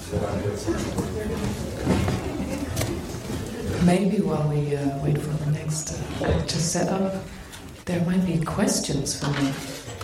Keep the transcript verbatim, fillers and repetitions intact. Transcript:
Maybe while we uh, wait for the next uh, to set up, there might be questions for me.